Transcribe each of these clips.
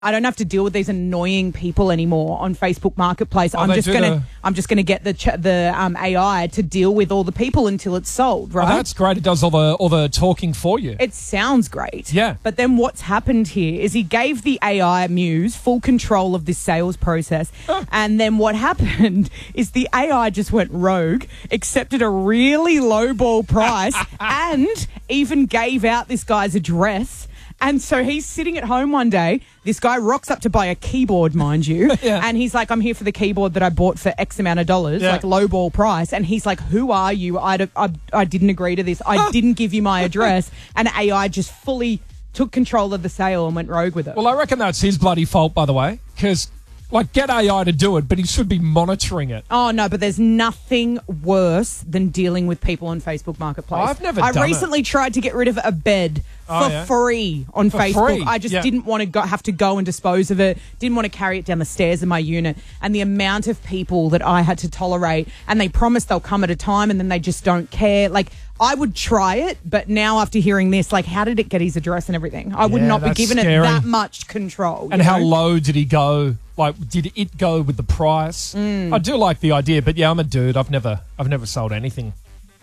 I don't have to deal with these annoying people anymore on Facebook Marketplace. I'm just gonna get the AI to deal with all the people until it's sold. Right? Oh, that's great. It does all the talking for you. It sounds great. Yeah. But then what's happened here is he gave the AI Muse full control of this sales process, and then what happened is the AI just went rogue, accepted a really lowball price, and even gave out this guy's address. And so he's sitting at home one day. This guy rocks up to buy a keyboard, mind you. Yeah. And he's like, I'm here for the keyboard that I bought for X amount of dollars, like lowball price. And he's like, who are you? I didn't agree to this. I didn't give you my address. And AI just fully took control of the sale and went rogue with it. Well, I reckon that's his bloody fault, by the way, because, get AI to do it, but he should be monitoring it. Oh, no, but there's nothing worse than dealing with people on Facebook Marketplace. I've never done it. I recently tried to get rid of a bed for free on Facebook. Free? I just didn't want to have to go and dispose of it, didn't want to carry it down the stairs of my unit. And the amount of people that I had to tolerate, and they promise they'll come at a time and then they just don't care. I would try it, but now after hearing this, how did it get his address and everything? I would not be given it that much control. And how low did he go? Did it go with the price? I do like the idea, but I'm a dude. I've never sold anything.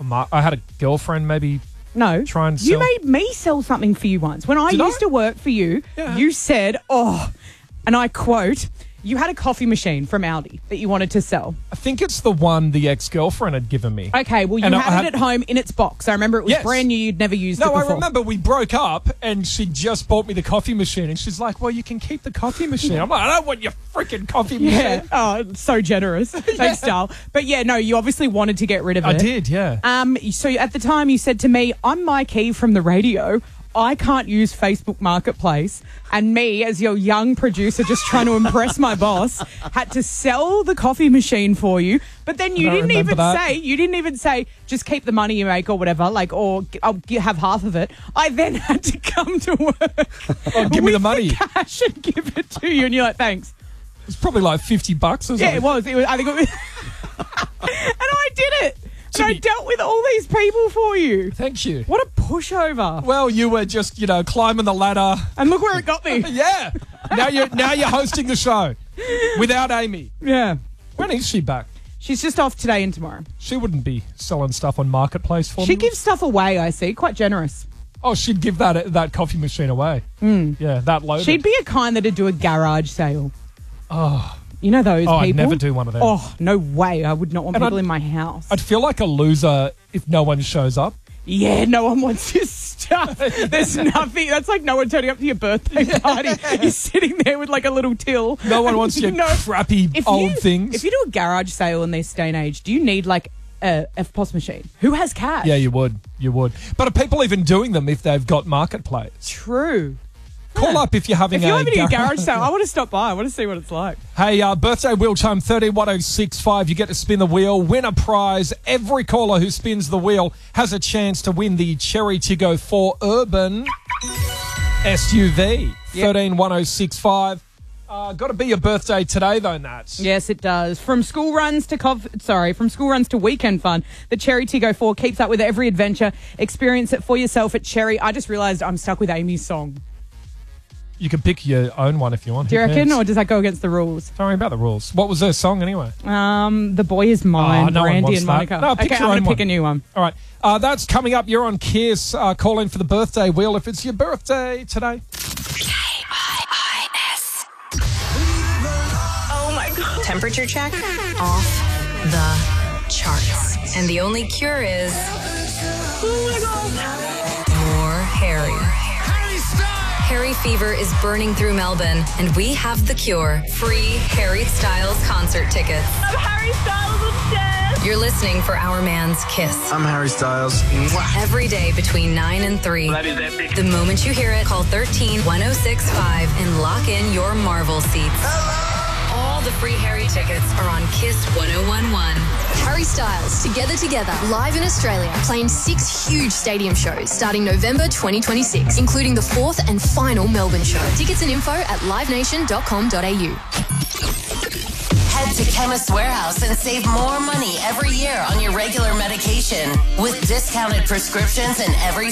I had a girlfriend maybe. No, try and sell. You made me sell something for you once. When I used to work for you, you said, and I quote, you had a coffee machine from Aldi that you wanted to sell. I think it's the one the ex-girlfriend had given me. Okay, well, you had it at home in its box. I remember it was brand new. You'd never used it before. No, I remember we broke up and she just bought me the coffee machine and she's like, well, you can keep the coffee machine. I'm like, I don't want your freaking coffee machine. Yeah, oh, so generous. Thanks, Dal. But no, you obviously wanted to get rid of it. I did, yeah. So at the time you said to me, I'm Mike E from the radio. I can't use Facebook Marketplace, and me, as your young producer just trying to impress my boss, had to sell the coffee machine for you. But then you didn't even say, just keep the money you make or whatever, or I'll have half of it. I then had to come to work. Give me the money. Cash and give it to you, and you're like, thanks. It's probably like $50 or something. Yeah, it was. I think it was. And I did it. And I dealt with all these people for you. Thank you. What a pushover. Well, you were just, climbing the ladder. And look where it got me. Yeah. Now you're hosting the show without Amy. Yeah. When is she back? She's just off today and tomorrow. She wouldn't be selling stuff on Marketplace for me. She gives stuff away, I see. Quite generous. Oh, she'd give that coffee machine away. Yeah, that loaded. She'd be a kind that'd do a garage sale. Oh. You know those people? I'd never do one of them. Oh, no way. I would not want people in my house. I'd feel like a loser if no one shows up. Yeah, no one wants your stuff. There's nothing. That's like no one turning up to your birthday party. You're sitting there with a little till. No one wants your crappy old things. If you do a garage sale in this day and age, do you need a FPOS machine? Who has cash? Yeah, you would. But are people even doing them if they've got Marketplace? True. Call up if you're having a garage sale. I want to stop by. I want to see what it's like. Hey, birthday wheel chime 131065. You get to spin the wheel, win a prize. Every caller who spins the wheel has a chance to win the Cherry Tiggo 4 Urban SUV. 131065. Got to be your birthday today, though, Nats. Yes, it does. From school runs to weekend fun, the Cherry Tiggo 4 keeps up with every adventure. Experience it for yourself at Cherry. I just realised I'm stuck with Amy's song. You can pick your own one if you want. Do you reckon, or does that go against the rules? Don't worry about the rules. What was her song anyway? The Boy Is Mine, Brandy and Monica. No, pick I'm your own going to pick a new one. All right. That's coming up. You're on Kiss. Call in for the birthday wheel if it's your birthday today. KIIS. Oh my God. Temperature check off the charts. And the only cure is more Harry. Harry fever is burning through Melbourne, and we have the cure. Free Harry Styles concert tickets. I'm Harry Styles obsessed. You're listening for Our Man's Kiss. I'm Harry Styles. Every day between 9 and 3. That is epic. The moment you hear it, call 13-1065 and lock in your Marvel seats. Hello. All the free Harry tickets are on Kiss 1011. Harry Styles, Together, live in Australia, playing 6 huge stadium shows starting November 2026, including the 4th and final Melbourne show. Tickets and info at livenation.com.au. Head to Chemist Warehouse and save more money every year on your regular medication with discounted prescriptions and every